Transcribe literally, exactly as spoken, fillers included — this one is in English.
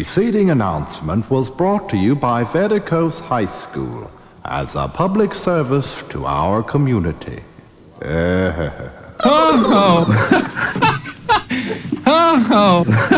preceding announcement was brought to you by Vedicos High School as a public service to our community. Oh, oh. Oh, oh.